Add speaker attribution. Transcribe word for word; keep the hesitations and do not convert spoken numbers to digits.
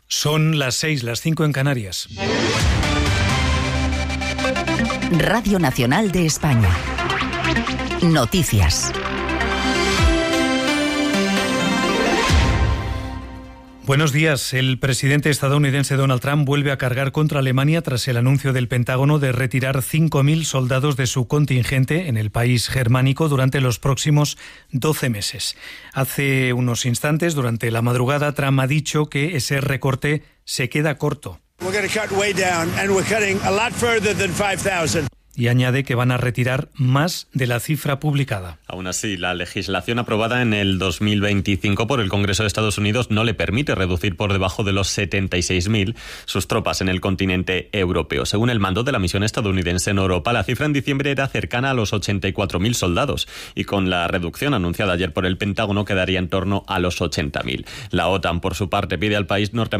Speaker 1: Son las seis, las cinco en Canarias.
Speaker 2: Radio Nacional de España. Noticias.
Speaker 1: Buenos días. El presidente estadounidense Donald Trump vuelve a cargar contra Alemania tras el anuncio del Pentágono de retirar cinco mil soldados de su contingente en el país germánico durante los próximos doce meses. Hace unos instantes, durante la madrugada, Trump ha dicho que ese recorte se queda corto. Y añade que van a retirar más de la cifra publicada.
Speaker 3: Aún así, la legislación aprobada en el dos mil veinticinco por el Congreso de Estados Unidos no le permite reducir por debajo de los setenta y seis mil sus tropas en el continente europeo. Según el mando de la misión estadounidense en Europa, la cifra en diciembre era cercana a los ochenta y cuatro mil soldados y con la reducción anunciada ayer por el Pentágono quedaría en torno a los ochenta mil. La OTAN, por su parte, pide al país norteamericano